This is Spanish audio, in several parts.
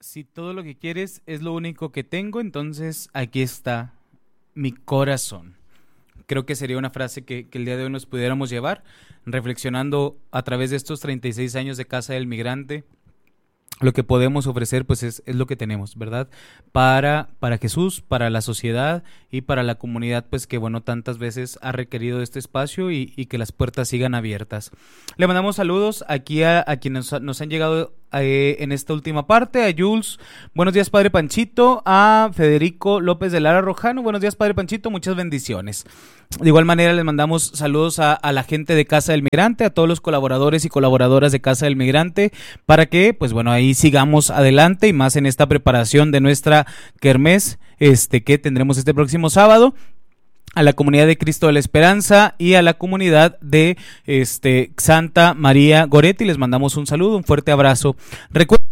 Si todo lo que quieres es lo único que tengo, entonces aquí está mi corazón. Creo que sería una frase que el día de hoy nos pudiéramos llevar, reflexionando a través de estos 36 años de Casa del Migrante. Lo que podemos ofrecer pues es lo que tenemos, ¿verdad? Para Jesús, para la sociedad y para la comunidad pues que bueno, tantas veces ha requerido de este espacio y que las puertas sigan abiertas. Le mandamos saludos aquí a quienes nos han llegado en esta última parte, a Jules, buenos días Padre Panchito, a Federico López de Lara Rojano, buenos días Padre Panchito, muchas bendiciones. De igual manera les mandamos saludos a la gente de Casa del Migrante, a todos los colaboradores y colaboradoras de Casa del Migrante, para que pues bueno, ahí sigamos adelante y más en esta preparación de nuestra kermés que tendremos este próximo sábado. A la comunidad de Cristo de la Esperanza y a la comunidad de Santa María Goretti les mandamos un saludo, un fuerte abrazo. Recuerden,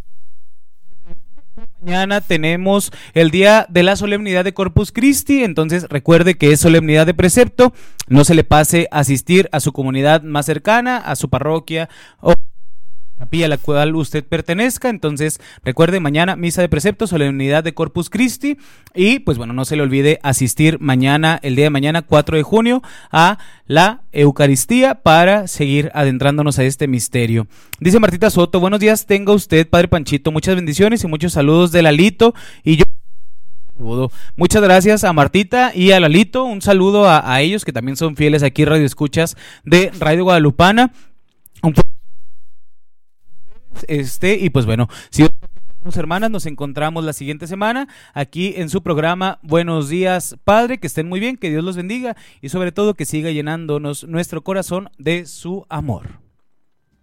mañana tenemos el día de la solemnidad de Corpus Christi, entonces recuerde que es solemnidad de precepto, no se le pase a asistir a su comunidad más cercana, a su parroquia o capilla a la cual usted pertenezca. Entonces recuerde, mañana misa de precepto, solemnidad de Corpus Christi, y pues bueno, no se le olvide asistir mañana, el día de mañana 4 de junio, a la Eucaristía para seguir adentrándonos a este misterio. Dice Martita Soto, buenos días tenga usted Padre Panchito, muchas bendiciones y muchos saludos de Lalito y yo. Muchas gracias a Martita y a Lalito, un saludo a ellos que también son fieles aquí Radio Escuchas de Radio Guadalupana. Y pues bueno, si hermanas, nos encontramos la siguiente semana aquí en su programa Buenos Días Padre, que estén muy bien, que Dios los bendiga y sobre todo que siga llenándonos nuestro corazón de su amor.